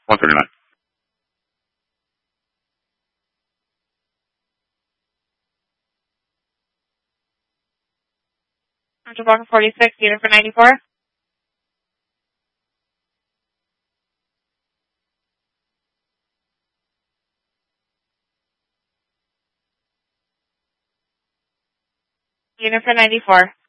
139. Roger, block 46, unit for 94. Unit for 94.